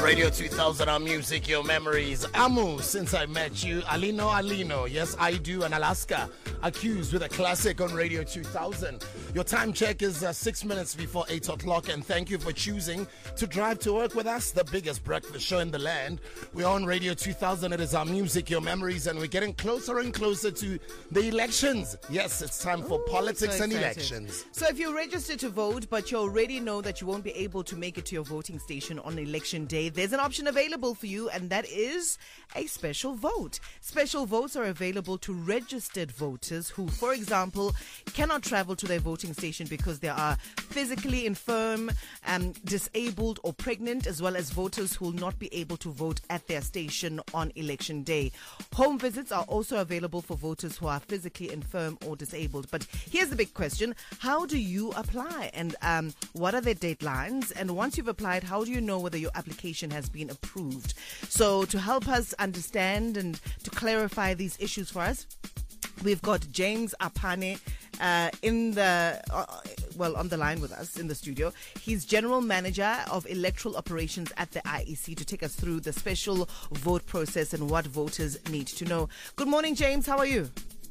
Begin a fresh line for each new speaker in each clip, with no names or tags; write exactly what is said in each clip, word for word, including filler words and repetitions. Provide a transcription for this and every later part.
Radio two thousand, our music, your memories. Amu, since I met you. Alino Alino, yes I do. And Alaska, accused with a classic on Radio two thousand. Your time check is uh, six minutes before eight o'clock. And thank you for choosing to drive to work with us, the biggest breakfast show in the land. We're on Radio two thousand. It is our music, your memories. And we're getting closer and closer to the elections. Yes, it's time for Ooh, politics so and elections.
So if you're registered to vote, but you already know that you won't be able to make it to your voting station on election day, there's an option available for you, and that is a special vote. Special votes are available to registered voters who, for example, cannot travel to their voting station because they are physically infirm, um, disabled or pregnant, as well as voters who will not be able to vote at their station on election day. Home visits are also available for voters who are physically infirm or disabled. But here's the big question. How do you apply? And um, what are the deadlines? And once you've applied, how do you know whether your application has been approved? So to help us understand and to clarify these issues for us, we've got James Apane uh, in the uh, well on the line with us in the studio. He's General Manager of Electoral Operations at the I E C to take us through the special vote process and what voters need to know. Good morning, James. How are you?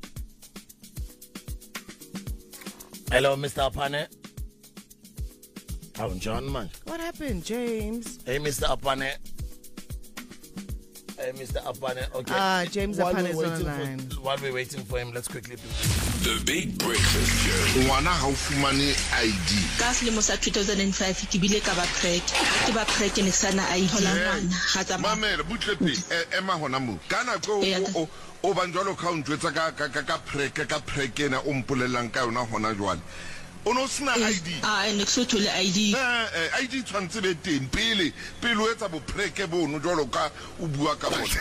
Hello, Mister Apane. I'm John, man.
What happened, James?
Hey, Mister Apane. Hey, Mister Apane. Okay.
Ah, uh, James
while
Apane is
we're
on the
waiting
line.
For, while we're waiting for him, let's quickly do
The Big Breakfast Show.
Ngwana ha o fumane I D.
Ka selemo sa two thousand five ke bile ka ba prek. Ke ba prek ne sana I D ngwana. Ha tsa ba.
Mamela butletse ema hona mo. Kana go o o banjalo account wetsa ka ka ka prek ka prek ena o mpolelang ka yona hona jwale. Ono sna I D.
Ah, ne so thole I D.
Eh, I D tshwantse be teng pele pele o etsa bo preke bo no jwalo ka o bua ka bona.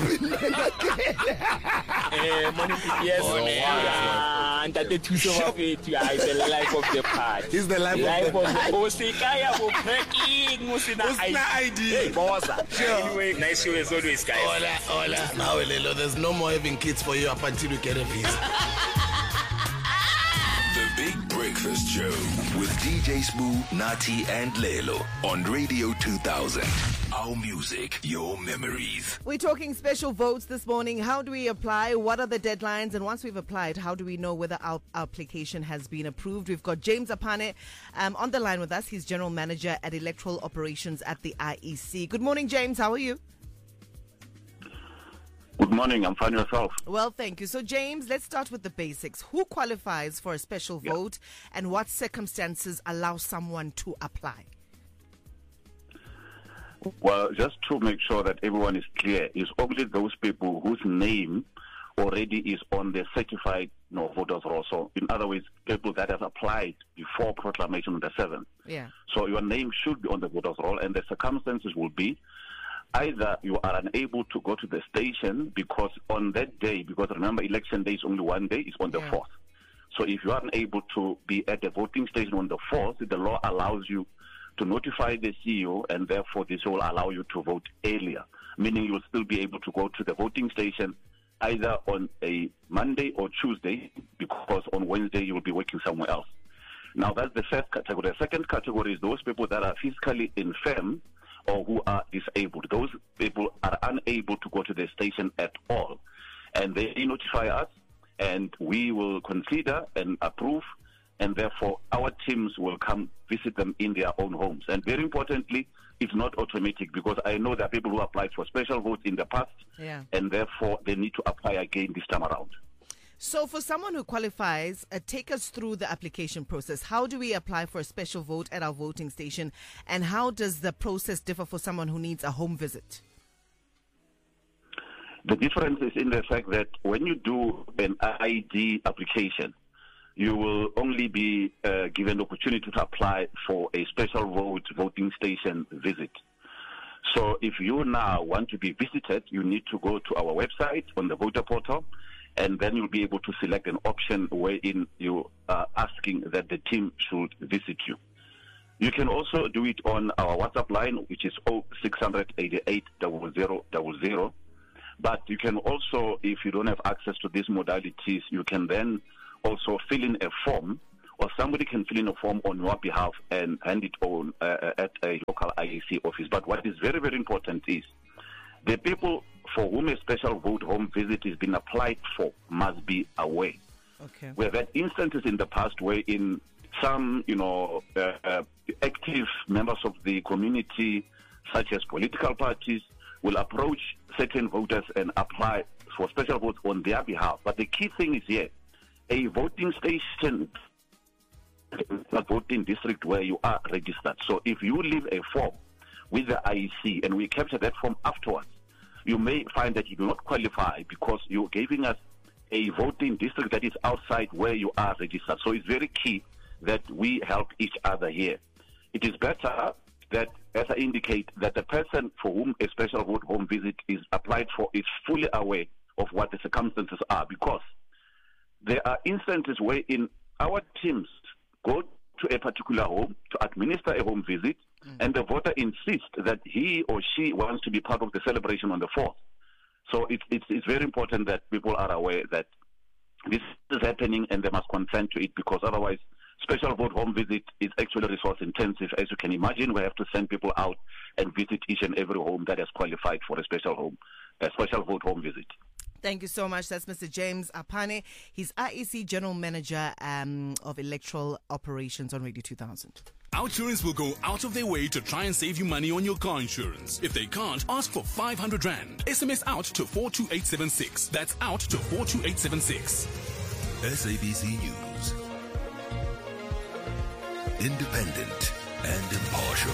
Eh, money yes. And that the two of it, you are the life of the party.
He's the life, life of the party.
Osikaya bo preking, musina
I D.
Hey, boss. Anyway, nice show as always, guys.
Hola, hola. Now, Lelo, there's no more having kids for you up until you get a visa.
Big Breakfast Show with D J Smooth, Nati, and Lelo on Radio two thousand. Our music, your memories.
We're talking special votes this morning. How do we apply? What are the deadlines? And once we've applied, how do we know whether our application has been approved? We've got James Apane um, on the line with us. He's General Manager at Electoral Operations at the I E C. Good morning, James. How are you?
Good morning. I'm fine. Yourself?
Well, thank you. So, James, let's start with the basics. Who qualifies for a special yeah. vote, and what circumstances allow someone to apply?
Well, just to make sure that everyone is clear, is only those people whose name already is on the certified you know, voters roll. So, in other words, people that have applied before proclamation on the seventh.
Yeah.
So, your name should be on the voters roll, and the circumstances will be either you are unable to go to the station because on that day, because remember, election day is only one day, it's on the yeah. fourth. So if you are unable to be at the voting station on the fourth, the law allows you to notify the C E O, and therefore this will allow you to vote earlier, meaning you will still be able to go to the voting station either on a Monday or Tuesday, because on Wednesday you will be working somewhere else. Now that's the first category. The second category is those people that are physically infirm or who are disabled. Those people are unable to go to the station at all. And they notify us, and we will consider and approve, and therefore our teams will come visit them in their own homes. And very importantly, it's not automatic, because I know there are people who applied for special votes in the past,
yeah.
and therefore they need to apply again this time around.
So for someone who qualifies, uh, take us through the application process. How do we apply for a special vote at our voting station, and how does the process differ for someone who needs a home visit?
The difference is in the fact that when you do an I D application, you will only be uh, given the opportunity to apply for a special vote voting station visit. So if you now want to be visited, you need to go to our website on the voter portal, and then you'll be able to select an option wherein you are asking that the team should visit you. You can also do it on our WhatsApp line, which is oh six eight eight, zero zero zero zero. But you can also, if you don't have access to these modalities, you can then also fill in a form or somebody can fill in a form on your behalf and hand it on uh, at a local I E C office. But what is very, very important is the people for whom a special vote home visit has been applied for must be aware.
Okay.
We have had instances in the past where in some, you know, uh, uh, active members of the community, such as political parties, will approach certain voters and apply for special votes on their behalf. But the key thing is here, a voting station, a voting district where you are registered. So if you leave a form with the I E C and we capture that form afterwards, you may find that you do not qualify because you're giving us a voting district that is outside where you are registered. So it's very key that we help each other here. It is better that, as I indicate, that the person for whom a special vote home visit is applied for is fully aware of what the circumstances are, because there are instances where in our teams go to a particular home to administer a home visit, mm. and the voter insists that he or she wants to be part of the celebration on the fourth. So it's, it's, it's very important that people are aware that this is happening and they must consent to it, because otherwise special vote home visit is actually resource intensive. As you can imagine, we have to send people out and visit each and every home that has qualified for a special home, a special vote home visit.
Thank you so much. That's Mister James Apane. He's I E C General Manager um, of Electoral Operations on Radio two thousand.
Outsurance will go out of their way to try and save you money on your car insurance. If they can't, ask for five hundred rand. S M S out to four two eight seven six. That's out to four two eight seven six.
S A B C News. Independent and impartial.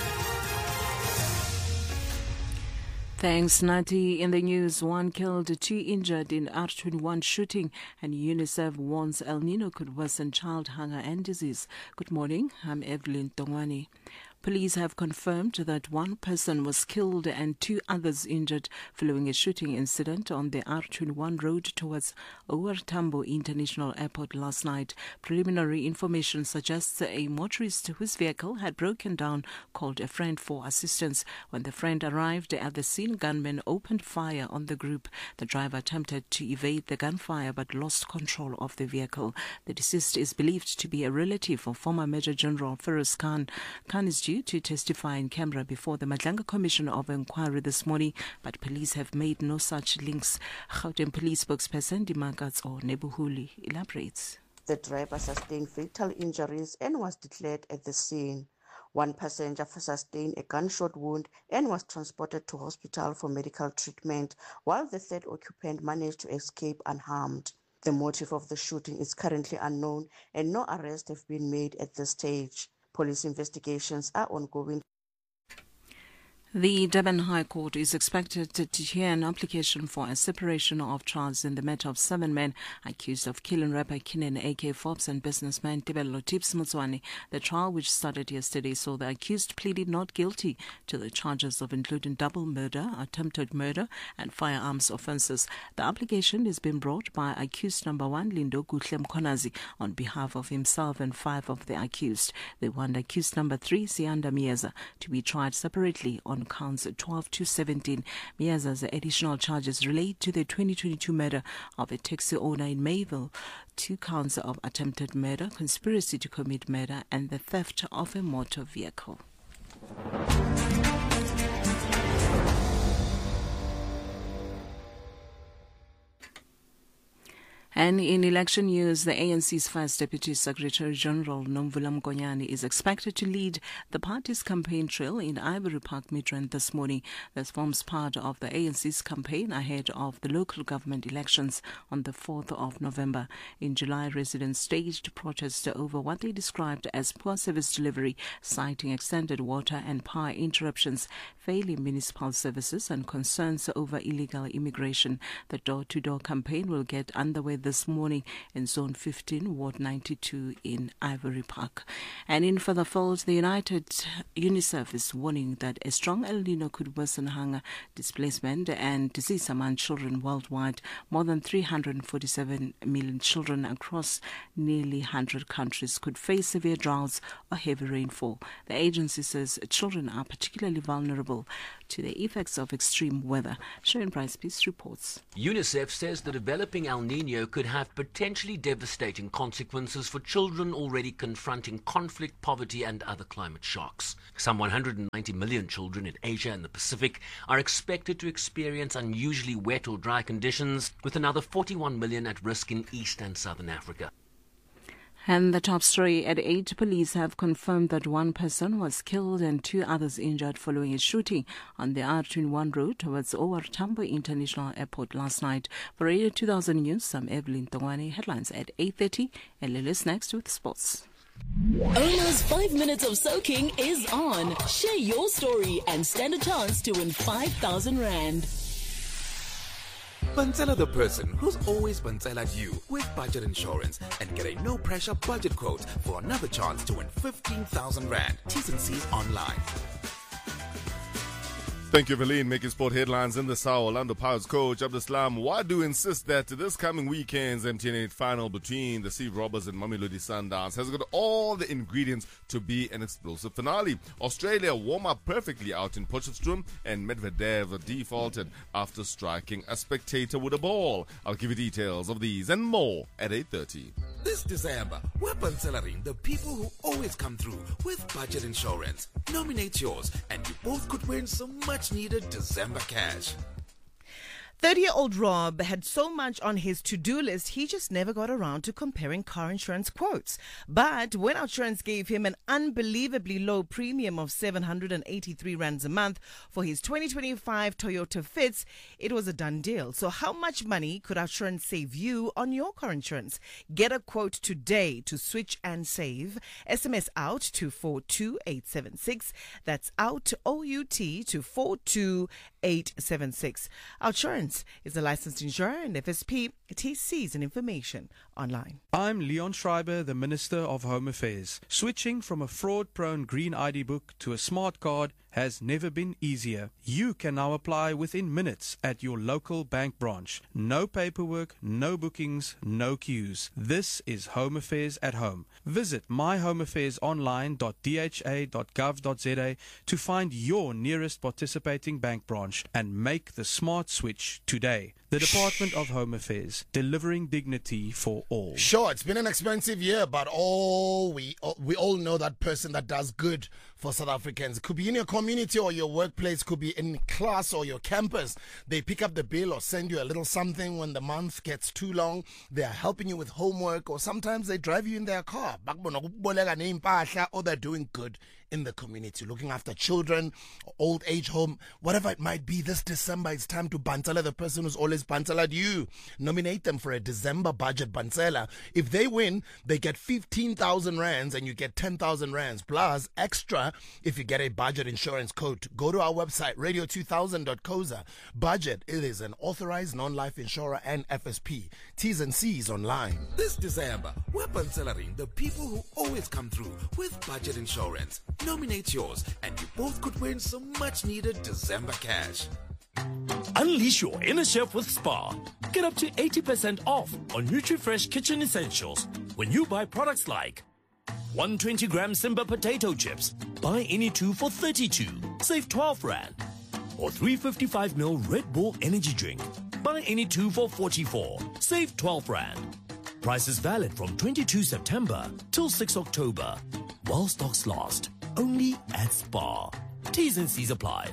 Thanks, Nati. In the news, one killed, two injured in R twenty-one shooting, and UNICEF warns El Nino could worsen child hunger and disease. Good morning, I'm Evelyn Tongwani. Police have confirmed that one person was killed and two others injured following a shooting incident on the R twenty-one road towards O R Tambo International Airport last night. Preliminary information suggests a motorist whose vehicle had broken down called a friend for assistance. When the friend arrived at the scene, gunmen opened fire on the group. The driver attempted to evade the gunfire but lost control of the vehicle. The deceased is believed to be a relative of former Major General Feroz Khan. Khan is due to testify in camera before the Madlanga Commission of Inquiry this morning, but police have made no such links. Gauteng Police spokesperson Dimakats or Nebuhuli elaborates.
The driver sustained fatal injuries and was declared at the scene. One passenger sustained a gunshot wound and was transported to hospital for medical treatment, while the third occupant managed to escape unharmed. The motive of the shooting is currently unknown and no arrests have been made at this stage. Police investigations are ongoing.
The Durban High Court is expected to hear an application for a separation of charges in the matter of seven men accused of killing rapper Kinen A K Forbes and businessman Tibelo Tips Motswane. The trial, which started yesterday, saw the accused pleaded not guilty to the charges of including double murder, attempted murder, and firearms offences. The application is being brought by accused number one, Lindo Gutle Mkhonazi, on behalf of himself and five of the accused. They want accused number three, Sianda Mieza, to be tried separately on counts twelve to seventeen. Miaza's additional charges relate to the twenty twenty-two murder of a taxi owner in Mayville, two counts of attempted murder, conspiracy to commit murder, and the theft of a motor vehicle. And in election news, the A N C's first Deputy Secretary General Nomvula Mkonyane is expected to lead the party's campaign trail in Ivory Park, Midrand this morning. This forms part of the A N C's campaign ahead of the local government elections on the fourth of November. In July, residents staged protests over what they described as poor service delivery, citing extended water and power interruptions, failing municipal services, and concerns over illegal immigration. The door-to-door campaign will get underway this morning in Zone fifteen, Ward ninety-two in Ivory Park. And in further folds, the United UNICEF is warning that a strong El Nino could worsen hunger, displacement, and disease among children worldwide. More than three hundred forty-seven million children across nearly one hundred countries could face severe droughts or heavy rainfall. The agency says children are particularly vulnerable to the effects of extreme weather. Sharon Price-Peace reports.
UNICEF says the developing El Nino could have potentially devastating consequences for children already confronting conflict, poverty, and other climate shocks. Some one hundred ninety million children in Asia and the Pacific are expected to experience unusually wet or dry conditions, with another forty-one million at risk in East and Southern Africa.
And the top story at eight, police have confirmed that one person was killed and two others injured following a shooting on the R twenty-one road towards O R Tambo International Airport last night. For Radio two thousand News, I'm Evelyn Tongwane. Headlines at eight thirty, and Lily's next with sports.
Oma's five minutes of soaking is on. Share your story and stand a chance to win five thousand rand.
Bantsela the person who's always Bantselaed you with budget insurance and get a no-pressure budget quote for another chance to win fifteen thousand rand. T's and C's online.
Thank you, Valeen. Making sport headlines in the South. Orlando Pirates coach Abdeslam Wadu insists that this coming weekend's M T N eight final between the Steve Roberts and Mamelodi Sundowns has got all the ingredients to be an explosive finale. Australia warm up perfectly out in Potchefstroom, and Medvedev defaulted after striking a spectator with a ball. I'll give you details of these and more at eight thirty.
This December, we're Bantselaing the people who always come through with budget insurance. Nominate yours, and you both could win some much needed December cash.
thirty-year-old Rob had so much on his to-do list, he just never got around to comparing car insurance quotes. But when Outsurance gave him an unbelievably low premium of seven hundred eighty-three rands a month for his twenty twenty-five Toyota Fitz, it was a done deal. So how much money could Outsurance save you on your car insurance? Get a quote today to switch and save. S M S out to four two eight seven six. That's out, O U T, to four two eight seven six. Outsurance is a licensed insurer and F S P, T Cs and information online.
I'm Leon Schreiber, the Minister of Home Affairs. Switching from a fraud-prone green I D book to a smart card has never been easier. You can now apply within minutes at your local bank branch. No paperwork, no bookings, no queues. This is Home Affairs at home. Visit my home affairs online dot d h a dot gov dot z a to find your nearest participating bank branch and make the smart switch today. The Department of Home Affairs, delivering dignity for all.
Sure, it's been an expensive year, but all we we all know that person that does good for South Africans. It could be in your community or your workplace, could be in class or your campus. They pick up the bill or send you a little something when the month gets too long. They are helping you with homework, or sometimes they drive you in their car. Or they're doing good in the community, looking after children, old age home, whatever it might be. This December, it's time to Bantsela the person who's always Bantselaed you. Nominate them for a December budget Bantsela. If they win, they get fifteen thousand rands and you get ten thousand rands plus extra if you get a budget insurance quote. Go to our website, radio two thousand dot coza. Budget, it is an authorized non-life insurer and F S P. T's and C's online.
This December, we're Bantselaing the people who always come through with budget insurance. Nominate yours, and you both could win some much needed December cash.
Unleash your inner chef with Spar. Get up to eighty percent off on NutriFresh kitchen essentials when you buy products like one hundred twenty gram Simba potato chips. Buy any two for thirty-two. Save twelve rand. Or three hundred fifty-five milliliter Red Bull energy drink. Buy any two for forty-four. Save twelve rand. Prices valid from twenty-second September till sixth October. While stocks last. Only at Spar. T's and C's apply.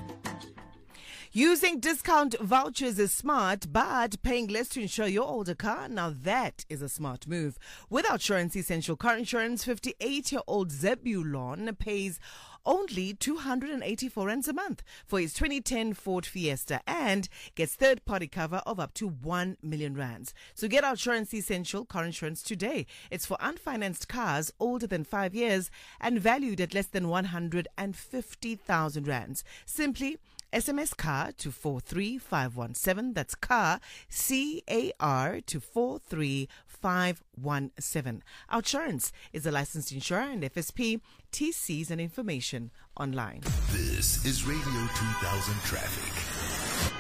Using discount vouchers is smart, but paying less to insure your older car, now that is a smart move. With Outsurance Essential Car Insurance, fifty-eight-year-old Zebulon pays only two hundred eighty-four rands a month for his twenty ten Ford Fiesta and gets third-party cover of up to one million rands. So get Outsurance Essential Car Insurance today. It's for unfinanced cars older than five years and valued at less than one hundred fifty thousand rands. Simply S M S car to four three five one seven. That's car, C A R, to four three five one seven. Outsurance is a licensed insurer and F S P, T Cs and information online.
This is Radio two thousand Traffic.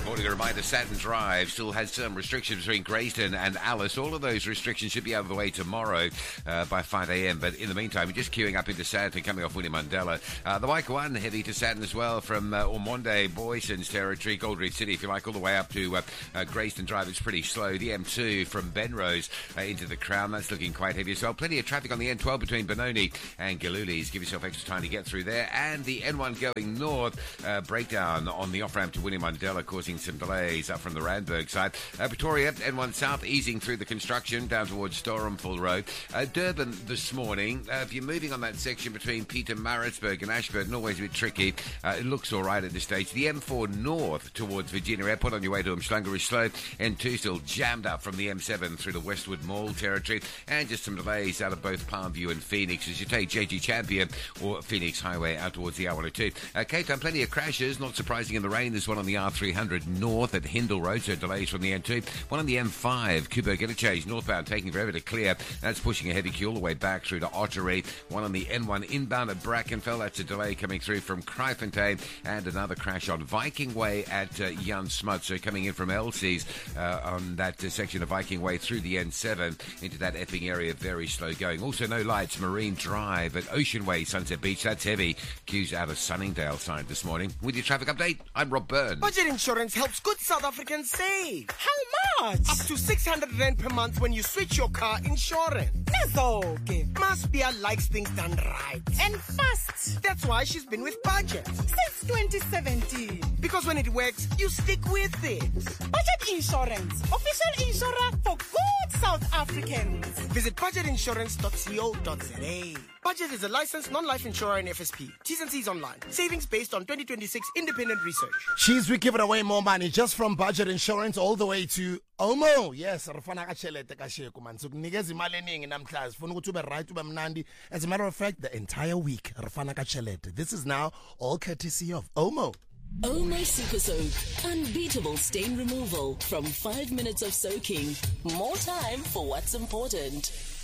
Morning, a reminder, Saturn Drive still has some restrictions between Grayston and Alice. All of those restrictions should be out of the way tomorrow uh, by five a.m. But in the meantime, we're just queuing up into Saturn, coming off William Mandela. Uh, the Mike one heading to Saturn as well from uh, Ormonde, Boyson's territory, Gold Reef City, if you like, all the way up to uh, uh, Grayston Drive. It's pretty slow. The M two from Benrose uh, into the Crown, that's looking quite heavy as well. Plenty of traffic on the N twelve between Benoni and Galulis. Give yourself extra time to get through there. And the N one going north, uh, breakdown on the off-ramp to William Mandela, causing some delays up from the Randburg side. Uh, Pretoria, N one South, easing through the construction down towards Storenville Road. Uh, Durban this morning, uh, if you're moving on that section between Pietermaritzburg and Ashburton, always a bit tricky. Uh, it looks all right at this stage. The M four north towards Virginia Airport on your way to Umhlanga is slow. N two still jammed up from the M seven through the Westwood Mall territory. And just some delays out of both Palmview and Phoenix as you take J G Champion or Phoenix Highway out towards the R one oh two. Uh, Cape Town, plenty of crashes, not surprising in the rain. There's one on the R three hundred north at Hindle Road, so delays from the N two. One on the M five, Kubo Interchange northbound, taking forever to clear. That's pushing a heavy queue all the way back through to Ottery. One on the N one inbound at Brackenfell. That's a delay coming through from Kryfontein. And another crash on Viking Way at uh, Jan Smut. So coming in from Elsie's uh, on that uh, section of Viking Way through the N seven into that Epping area, very slow going. Also no lights, Marine Drive at Ocean Way, Sunset Beach. That's heavy. Queues out of Sunningdale side this morning. With your traffic update, I'm Rob Byrne.
Budget Insurance helps good South Africans save. How much? Up to six hundred rand per month when you switch your car insurance. That's okay. Maspia likes things done right. And fast. That's why she's been with Budget since twenty seventeen. Because when it works, you stick with it. Budget Insurance. Official insurer for good South Africans. Visit budget insurance dot co dot za. Budget is a licensed non-life insurer in F S P. T's and C's online. Savings based on twenty twenty-six independent research.
Cheese, we're giving away more money just from Budget Insurance all the way to Omo. Yes, rifana kachelete kasheko man. So nikeza imali eningi namhlanje. Funa ukuthi ube right ube mnandi. As a matter of fact, the entire week rifana kachelete. This is now all courtesy of Omo.
Omo Super Soak. Unbeatable stain removal from five minutes of soaking. More time for what's important.